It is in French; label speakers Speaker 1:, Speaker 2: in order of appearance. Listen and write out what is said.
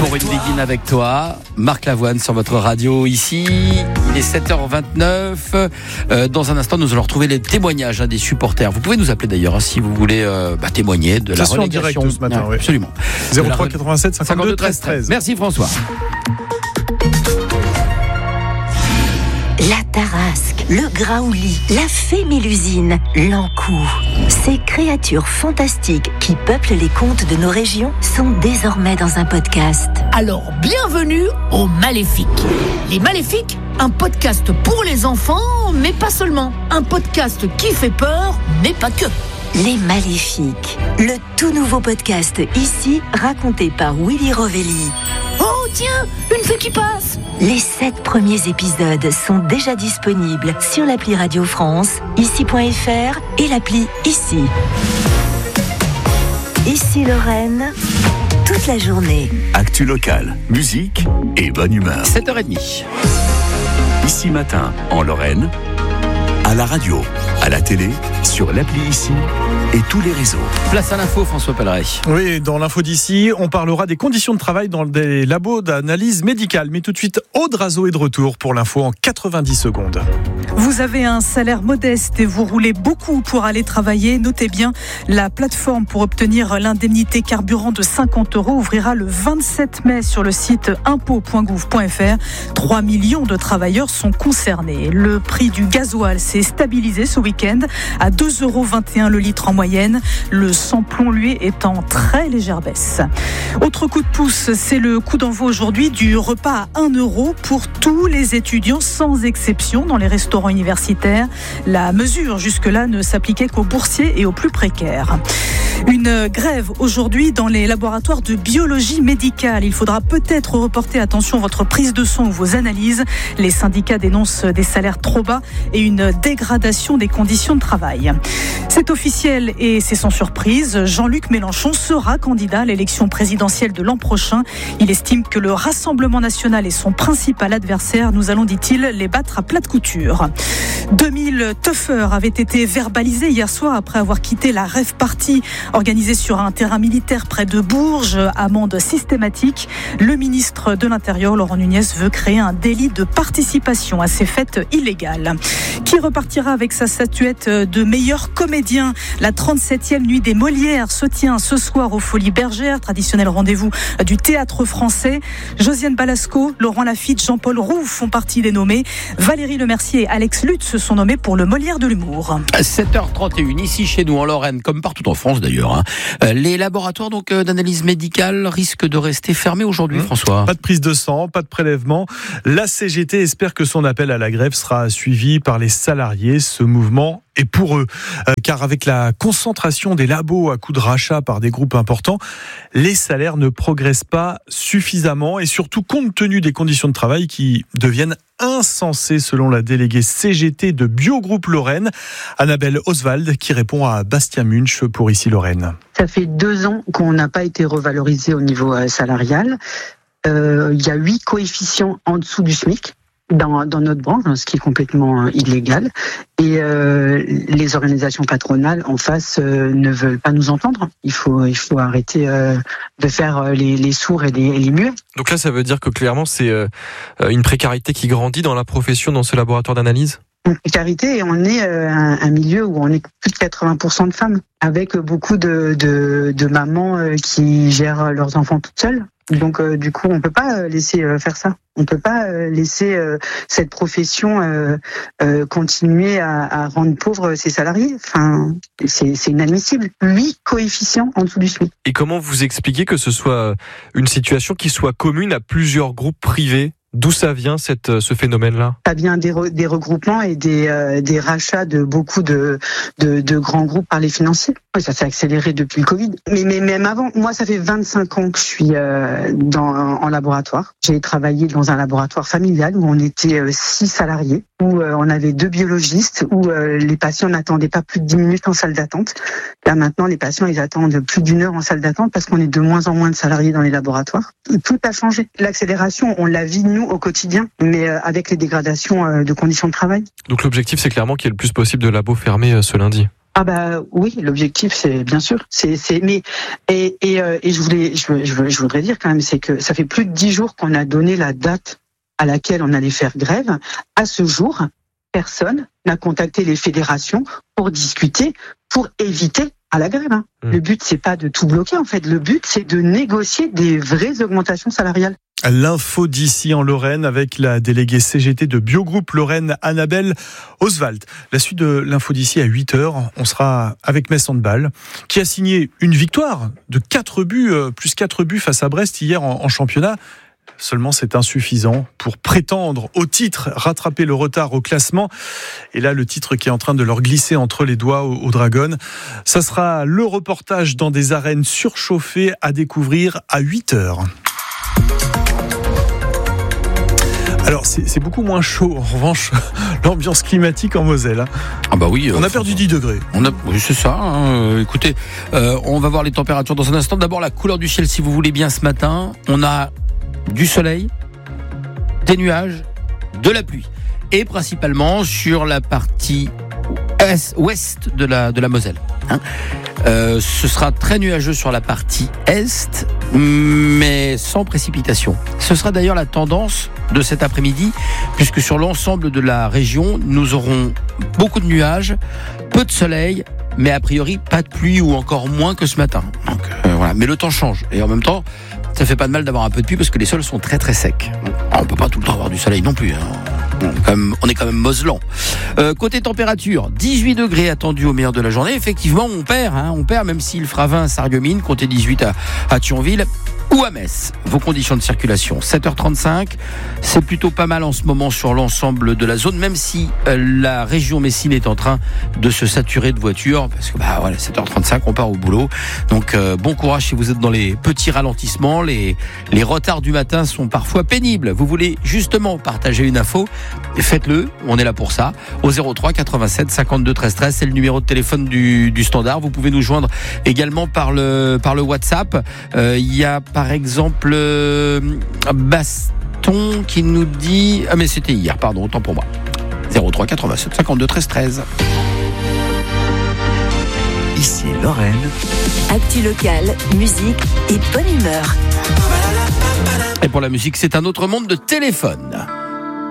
Speaker 1: Pour une begin avec toi, Marc Lavoine sur votre radio ici. Il est 7h29. Dans un instant, nous allons retrouver les témoignages des supporters. Vous pouvez nous appeler d'ailleurs si vous voulez témoigner de la relégation.
Speaker 2: En direct ce matin, oui.
Speaker 1: Absolument.
Speaker 2: 03 87 52 13 13.
Speaker 1: Merci François.
Speaker 3: La Tarasque, le Graouli, la fée Mélusine, l'Ankou. Ces créatures fantastiques qui peuplent les contes de nos régions sont désormais dans un podcast.
Speaker 4: Alors, bienvenue aux Maléfiques. Les Maléfiques, un podcast pour les enfants, mais pas seulement. Un podcast qui fait peur, mais pas que.
Speaker 3: Les Maléfiques, le tout nouveau podcast ici, raconté par Willy Rovelli.
Speaker 4: Oh tiens, une fée qui passe.
Speaker 3: Les 7 premiers épisodes sont déjà disponibles sur l'appli Radio France, ici.fr et l'appli Ici. Ici Lorraine, toute la journée.
Speaker 5: Actu locale, musique et bonne humeur.
Speaker 1: 7h30.
Speaker 5: Ici matin, en Lorraine, à la radio, à la télé, sur l'appli Ici et tous les réseaux.
Speaker 1: Place à l'info, François Pelleret.
Speaker 2: Oui, dans l'info d'ici, on parlera des conditions de travail dans des labos d'analyse médicale. Mais tout de suite, Aude Razo est de retour pour l'info en 90 secondes.
Speaker 6: Vous avez un salaire modeste et vous roulez beaucoup pour aller travailler. Notez bien, la plateforme pour obtenir l'indemnité carburant de 50 € ouvrira le 27 mai sur le site impôts.gouv.fr. 3 millions de travailleurs sont concernés. Le prix du gasoil s'est stabilisé ce week-end à 2,21 € le litre en moyenne. Le sans-plomb, lui, est en très légère baisse. Autre coup de pouce, c'est le coup d'envoi aujourd'hui du repas à 1 € pour tous les étudiants sans exception dans les restaurants universitaires. La mesure jusque-là ne s'appliquait qu'aux boursiers et aux plus précaires. Une grève aujourd'hui dans les laboratoires de biologie médicale. Il faudra peut-être reporter, attention, votre prise de sang ou vos analyses. Les syndicats dénoncent des salaires trop bas et une dégradation des conditions de travail. C'est officiel et c'est sans surprise. Jean-Luc Mélenchon sera candidat à l'élection présidentielle de l'an prochain. Il estime que le Rassemblement national est son principal adversaire. Nous allons, dit-il, les battre à plat de couture. 2000 tuffeurs avaient été verbalisés hier soir après avoir quitté la rave party organisée sur un terrain militaire près de Bourges. Amende systématique. Le ministre de l'Intérieur, Laurent Nunez, veut créer un délit de participation à ces fêtes illégales. Qui repartira avec sa statuette de meilleur comédien? La 37e nuit des Molières se tient ce soir aux Folies Bergères, traditionnel rendez-vous du théâtre français. Josiane Balasco, Laurent Lafitte, Jean-Paul Rouve font partie des nommés. Valérie Lemercier et Alex Lutz se sont nommés pour le Molière de l'humour.
Speaker 1: 7h31, ici chez nous en Lorraine, comme partout en France d'ailleurs. Les laboratoires d'analyse médicale risquent de rester fermés aujourd'hui, François.
Speaker 2: Pas de prise de sang, pas de prélèvement. La CGT espère que son appel à la grève sera suivi par les salariés. Ce mouvement est pour eux, car avec la concentration des labos à coups de rachat par des groupes importants, les salaires ne progressent pas suffisamment et surtout compte tenu des conditions de travail qui deviennent insensées selon la déléguée CGT de Biogroupe Lorraine, Annabelle Oswald, qui répond à Bastien Munch pour Ici Lorraine.
Speaker 7: Ça fait 2 ans qu'on n'a pas été revalorisé au niveau salarial. Il y a 8 coefficients en dessous du SMIC. Dans notre branche, ce qui est complètement illégal. Et les organisations patronales en face ne veulent pas nous entendre. Il faut arrêter de faire les sourds et les muets.
Speaker 8: Donc là, ça veut dire que clairement, c'est une précarité qui grandit dans la profession, dans ce laboratoire d'analyse ?
Speaker 7: Une précarité, et on est un milieu où on est plus de 80% de femmes, avec beaucoup de mamans qui gèrent leurs enfants toutes seules. Donc du coup, on peut pas laisser faire ça. On peut pas laisser cette profession continuer à rendre pauvres ses salariés. Enfin, c'est inadmissible. 8 coefficients en dessous du SMIC.
Speaker 8: Et comment vous expliquez que ce soit une situation qui soit commune à plusieurs groupes privés ? D'où ça vient ce phénomène-là ?
Speaker 7: Ça vient des regroupements et des rachats de beaucoup de grands groupes par les financiers. Ça s'est accéléré depuis le Covid. Mais même avant, moi, ça fait 25 ans que je suis en laboratoire. J'ai travaillé dans un laboratoire familial où on était 6 salariés, où on avait 2 biologistes, où les patients n'attendaient pas plus de 10 minutes en salle d'attente. Là, maintenant, les patients, ils attendent plus d'une heure en salle d'attente parce qu'on est de moins en moins de salariés dans les laboratoires. Tout a changé. L'accélération, on la vit, nous, au quotidien, mais avec les dégradations de conditions de travail.
Speaker 8: Donc l'objectif, c'est clairement qu'il y ait le plus possible de labos fermés ce lundi.
Speaker 7: Ah bah oui, l'objectif c'est bien sûr, je voudrais dire quand même, c'est que ça fait plus de 10 jours qu'on a donné la date à laquelle on allait faire grève. À ce jour, personne n'a contacté les fédérations pour discuter, pour éviter à la grève. Le but c'est pas de tout bloquer en fait, le but c'est de négocier des vraies augmentations salariales.
Speaker 2: L'info d'ici en Lorraine avec la déléguée CGT de Biogroupe Lorraine, Annabelle Oswald. La suite de l'info d'ici à 8h, on sera avec Metz Handball, qui a signé une victoire de 4 buts, plus 4 buts face à Brest hier en championnat. Seulement, c'est insuffisant pour prétendre au titre, rattraper le retard au classement. Et là, le titre qui est en train de leur glisser entre les doigts aux Dragons. Ça sera le reportage dans des arènes surchauffées à découvrir à 8h. Alors, c'est beaucoup moins chaud, en revanche, l'ambiance climatique en Moselle.
Speaker 1: Ah bah oui.
Speaker 2: On a perdu 10 degrés.
Speaker 1: Oui, c'est ça. Écoutez, on va voir les températures dans un instant. D'abord, la couleur du ciel, si vous voulez bien, ce matin. On a du soleil, des nuages, de la pluie. Et principalement sur la partie ouest de la Moselle. Ce sera très nuageux sur la partie est, mais sans précipitation. Ce sera d'ailleurs la tendance de cet après-midi, puisque sur l'ensemble de la région, nous aurons beaucoup de nuages, peu de soleil, mais a priori pas de pluie ou encore moins que ce matin. Donc voilà, mais le temps change et en même temps, ça fait pas de mal d'avoir un peu de pluie parce que les sols sont très très secs. On peut pas tout le temps avoir du soleil non plus. On est quand même moselant. Côté température, 18 degrés attendus au meilleur de la journée. Effectivement, on perd, même s'il fera 20 à Sarreguemines, comptez 18 à Thionville ou à Metz. Vos conditions de circulation, 7h35. C'est plutôt pas mal en ce moment sur l'ensemble de la zone, même si la région Messine est en train de se saturer de voitures, parce que 7h35, on part au boulot. Donc bon courage si vous êtes dans les petits ralentissements. Les retards du matin sont parfois pénibles. Vous voulez justement partager une info, faites-le, on est là pour ça. Au 03 87 52 13 13, c'est le numéro de téléphone du standard. Vous pouvez nous joindre également par le WhatsApp. Il y a par exemple Baston qui nous dit... Ah mais c'était hier, pardon, autant pour moi. 03 87 52 13 13.
Speaker 5: Ici Lorraine.
Speaker 3: Actu locale, musique et bonne humeur.
Speaker 1: Et pour la musique, c'est un autre monde de téléphone.